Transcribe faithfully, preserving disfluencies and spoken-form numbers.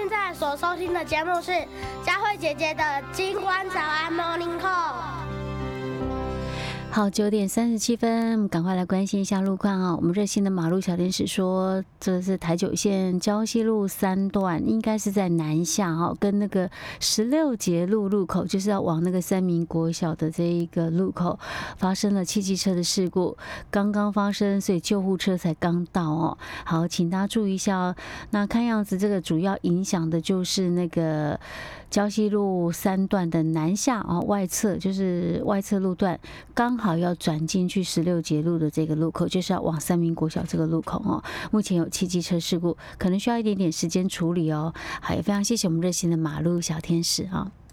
现在所收听的节目是佳慧姐姐的金光早安 Morning Call。 好，九点三十七分，赶快来关心一下路况啊！我们热心的马路小天使说，这是台九线礁溪路三段，应该是在南下哈，跟那个十六节路路口，就是要往那个三民国小的这一个路口，发生了汽机车的事故，刚刚发生，所以救护车才刚到哦。好，请大家注意一下哦。那看样子这个主要影响的就是那个礁溪路三段的南下啊，外侧就是外侧路段，刚好要转进去十六节路的这个路口，就是要往三民国小这个路口哦。目前有汽机车事故，可能需要一点点时间处理哦。好，也非常谢谢我们热心的马路小天使啊。